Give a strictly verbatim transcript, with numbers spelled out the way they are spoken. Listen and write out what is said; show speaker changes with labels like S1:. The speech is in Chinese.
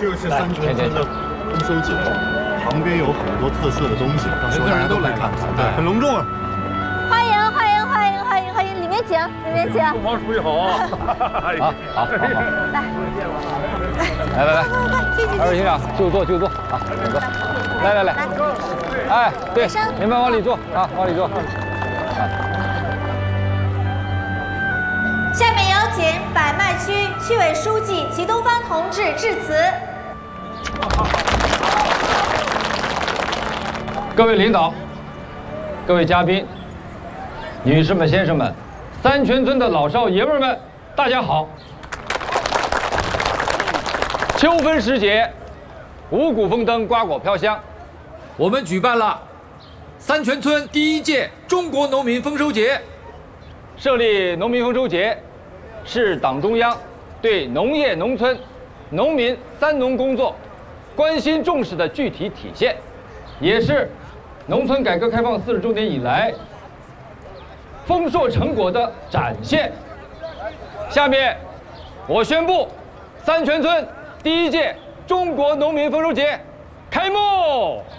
S1: 就是三全村的丰收节，旁边有很多特色的东西，到时候大家都来看看，对，很隆重啊。
S2: 欢迎欢迎欢迎欢迎欢迎，里面请，里面请。
S3: 东方叔叔好啊！
S4: 好，好，好，好。
S2: 来，
S4: 来来来，
S2: 进
S4: 二位厅长就坐就坐啊，请坐。来来来，哎，对，你们往里坐啊，往里坐。
S2: 下面有请百迈区区委书记齐东方同志致辞。
S4: 各位领导，各位嘉宾，女士们、先生们，三全村的老少爷们们，大家好！秋分时节，五谷丰登，瓜果飘香。
S5: 我们举办了三全村第一届中国农民丰收节。
S4: 设立农民丰收节，是党中央对农业农村、农民三农工作关心重视的具体体现，也是农村改革开放四十周年以来丰硕成果的展现。下面，我宣布，三全村第一届中国农民丰收节开幕。